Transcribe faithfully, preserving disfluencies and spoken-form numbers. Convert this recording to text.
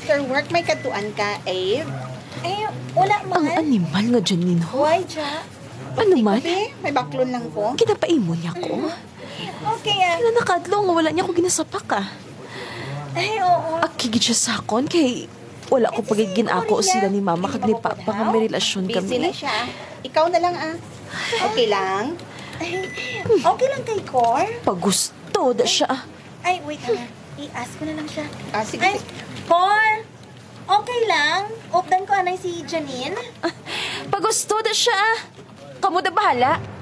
after work may katuan ka, Ave? Eh, wala man. Ang animal nga dyan, Ninho. Why, Ja? Ano man? Be, may baklon lang ko. Kinapaimo niya ko. Okay, ah. Kaya nakadlo nga wala niya ko ginasapak ah. Ay, oo. Akigid siya sakon kay wala ko pagigin ako sila ni mama kag ni papa nga may relasyon Busy na kami. siya. Ikaw na lang, ah. Okay lang? Ay, okay lang kay Cor? Pagusto da siya. Ay, wait na. I-ask ko na lang siya. Ah, sige. Ay, Cor! Okay lang? Updan ko anay si Janine? Pagusto da siya. Kamu da bahala.